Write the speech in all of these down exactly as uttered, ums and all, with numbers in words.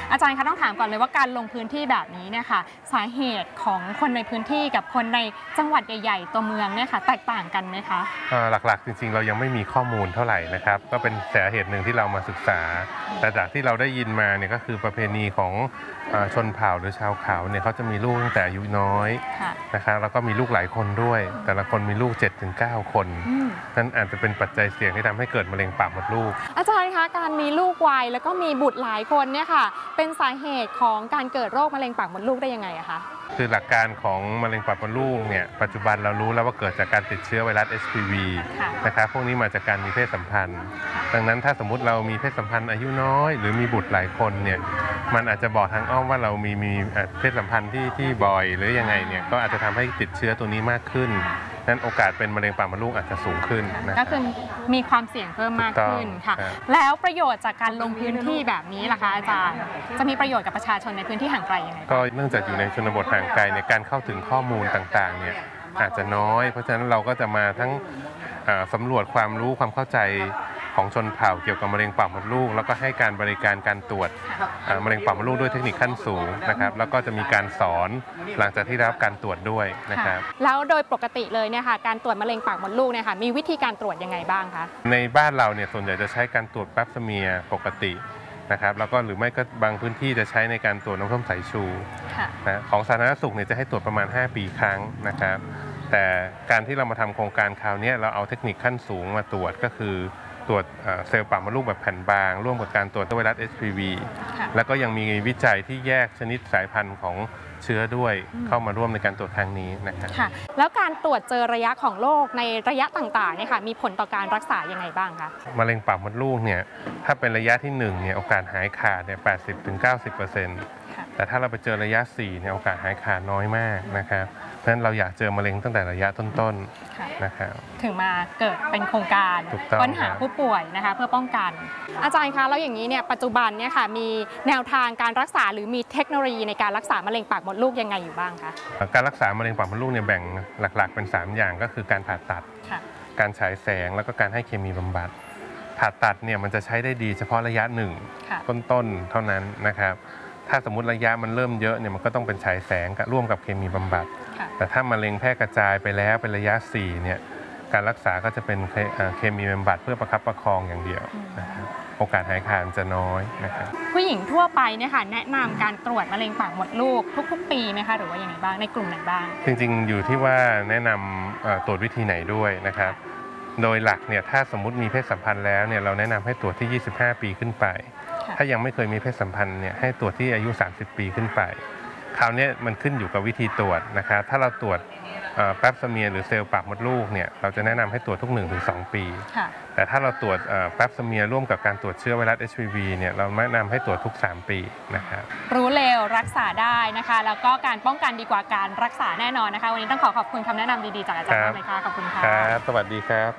อาจารย์คะต้องถามก่อนเลยว่าการลงพื้นที่แบบนี้เนี่ยค่ะสาเหตุของคนในพื้นที่กับคนในจังหวัดใหญ่ๆตัวเมืองเนี่ยค่ะแตกต่างกันไหมคะหลักๆจริงๆเรายังไม่มีข้อมูลเท่าไหร่นะครับก็เป็นสาเหตุหนึ่งที่เรามาศึกษาแต่จากที่เราได้ยินมาเนี่ยก็คือประเพณีของชนเผ่าหรือชาวเขาเนี่ยเขาจะมีลูกตั้งแต่อายุน้อยนะครับแล้วก็มีลูกหลายคนด้วยแต่ละคนมีลูก เจ็ดถึงเก้า คนนั่นอาจจะเป็นปัจจัยเสี่ยงที่ทำให้เกิดมะเร็งปากมดลูกอาจารย์คะการมีลูกไวแล้วก็มีบุตรหลายคนเนี่ยค่ะเป็นสาเหตุของการเกิดโรคมะเร็งปากมดลูกได้ยังไงอะคะคือหลักการของมะเร็งปากมดลูกเนี่ยปัจจุบันเรารู้แล้วว่าเกิดจากการติดเชื้อไวรัส เอช พี วี นะครับพวกนี้มาจากการมีเพศสัมพันธ์ดังนั้นถ้าสมมุติเรามีเพศสัมพันธ์อายุน้อยหรือมีบุตรหลายคนเนี่ยมันอาจจะบอกทางอ้อมว่าเรามีมีเพศสัมพันธ์ที่ที่บ่อยหรือยังไงเนี่ยก็อาจจะทำให้ติดเชื้อตัวนี้มากขึ้นนั้นโอกาสเป็นมะเร็งปากมดลูกอาจจะสูงขึ้นนะก็คือมีความเสี่ยงเพิ่มมากขึ้นค่ะแล้วประโยชน์จากการลงพื้นที่แบบนี้ล่ะคะอาจารย์จะมีประโยชน์กับประชาชนในพื้นที่ห่างไกลยังไงก็เนื่องจากอยู่ในชนบทห่างไกลในการเข้าถึงข้อมูลต่างๆเนี่ยอาจจะน้อยเพราะฉะนั้นเราก็จะมาทั้งสำรวจความรู้ความเข้าใจของชนเผ่าเกี่ยวกับมะเร็งปากมดลูกแล้วก็ให้การบริการการตรวจมะเร็งปากมดลูกด้วยเทคนิคขั้นสูงนะครับแล้วก็จะมีการสอนหลังจากที่ได้รับการตรวจด้วยนะครับแล้วโดยปกติเลยเนี่ยค่ะการตรวจมะเร็งปากมดลูกเนี่ยค่ะมีวิธีการตรวจยังไงบ้างคะในบ้านเราเนี่ยส่วนใหญ่จะใช้การตรวจแปปสเมียร์ปกตินะครับแล้วก็หรือไม่ก็บางพื้นที่จะใช้ในการตรวจน้ำส้มสายชูนะของสาธารณสุขเนี่ยจะให้ตรวจประมาณห้าปีครั้งนะครับแต่การที่เรามาทำโครงการคราวนี้เราเอาเทคนิคขั้นสูงมาตรวจก็คือตรวจเซลล์ปากมดลูกแบบแผ่นบางร่วมกับการตรวจไวรัส เอช พี วี แล้วก็ยังมีวิจัยที่แยกชนิดสายพันธุ์ของเชื้อด้วยเข้ามาร่วมในการตรวจครั้งนี้นะครับค่ะแล้วการตรวจเจอระยะของโรคในระยะต่างๆเนี่ยค่ะมีผลต่อการรักษายังไงบ้างคะมะเร็งปากมดลูกเนี่ยถ้าเป็นระยะที่หนึ่งเนี่ยโอกาสหายขาดเนี่ย แปดสิบถึงเก้าสิบเปอร์เซ็นต์ แต่ถ้าเราไปเจอระยะสี่เนี่ยโอกาสหายขาดน้อยมากนะครับเพราะฉะนั้นเราอยากเจอมะเร็งตั้งแต่ระยะต้นๆนะครับถึงมาเกิดเป็นโครงการค้นหาผู้ป่วยนะคะเพื่อป้องกันอาจารย์คะแล้วอย่างนี้เนี่ยปัจจุบันเนี่ยค่ะมีแนวทางการรักษาหรือมีเทคโนโลยีในการรักษามะเร็งปากมดลูกยังไงอยู่บ้างคะการรักษามะเร็งปากมดลูกเนี่ยแบ่งหลักๆเป็นสามอย่างก็คือการผ่าตัดการฉายแสงแล้วก็การให้เคมีบำบัดผ่าตัดเนี่ยมันจะใช้ได้ดีเฉพาะระยะหนึ่งต้นๆเท่านั้นนะครับถ้าสมมุติระยะมันเริ่มเยอะเนี่ยมันก็ต้องเป็นฉายแสงร่วมกับเคมีบำบัดแต่ถ้ามะเร็งแพร่กระจายไปแล้วเป็นระยะสี่เนี่ยการรักษาก็จะเป็นเคมีบำบัดเพื่อประคับประคองอย่างเดียวนะครับโอกาสหายขาดจะน้อยนะครับผู้หญิงทั่วไปเนี่ยค่ะแนะนำการตรวจมะเร็งปากมดลูกทุกๆปีไหมคะหรือว่าอย่างไรบ้างในกลุ่มไหนบ้างจริงๆอยู่ที่ว่าแนะนำตรวจวิธีไหนด้วยนะครับโดยหลักเนี่ยถ้าสมมุติมีเพศสัมพันธ์แล้วเนี่ยเราแนะนำให้ตรวจที่ยี่สิบห้าปีขึ้นไปถ้ายังไม่เคยมีเพศสัมพันธ์เนี่ยให้ตรวจที่อายุสามสิบปีขึ้นไปคราวนี้มันขึ้นอยู่กับวิธีตรวจนะครับถ้าเราตรวจแปปสเมียร์หรือเซลล์ปากมดลูกเนี่ยเราจะแนะนำให้ตรวจทุก หนึ่งถึงสอง ปีแต่ถ้าเราตรวจแปปสเมียร์ร่วมกับการตรวจเชื้อไวรัส เอช พี วี เนี่ยเราแนะนำให้ตรวจทุกสามปีนะครับรู้เร็วรักษาได้นะคะแล้วก็การป้องกันดีกว่าการรักษาแน่นอนนะคะวันนี้ต้องขอขอบคุณคำแนะนำดีๆจากอาจารย์มากเลยค่ะขอบคุณค่ะครับสวัสดีครับ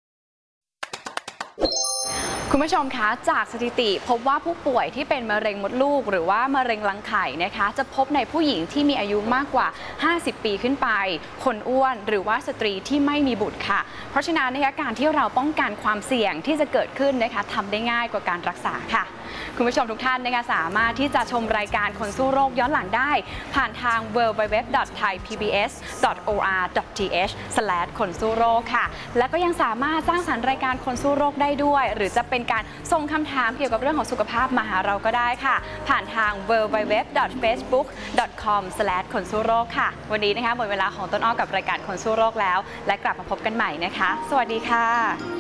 คุณผู้ชมคะจากสถิติพบว่าผู้ป่วยที่เป็นมะเร็งมดลูกหรือว่ามะเร็งรังไข่นะคะจะพบในผู้หญิงที่มีอายุมากกว่าห้าสิบปีขึ้นไปคนอ้วนหรือว่าสตรีที่ไม่มีบุตรค่ะเพราะฉะนั้นนะคะการที่เราป้องกันความเสี่ยงที่จะเกิดขึ้นนะคะทำได้ง่ายกว่าการรักษาค่ะคุณผู้ชมทุกท่านนะคะสามารถที่จะชมรายการคนสู้โรคย้อนหลังได้ผ่านทาง ดับเบิลยู ดับเบิลยู ดับเบิลยู ดอท ไทย พี บี เอส ดอท โอ อาร์ ดอท ที เอช สแลช คนสู้โรคค่ะและก็ยังสามารถสร้างสรรค์รายการคนสู้โรคได้ด้วยหรือจะเป็นการส่งคำถามเกี่ยวกับเรื่องของสุขภาพมาหาเราก็ได้ค่ะผ่านทาง ดับเบิลยู ดับเบิลยู ดับเบิลยู ดอท เฟซบุ๊ก ดอท คอม สแลช คนสู้โรคค่ะวันนี้นะคะหมดเวลาของต้นอ้อกับรายการคนสู้โรคแล้วและกลับมาพบกันใหม่นะคะสวัสดีค่ะ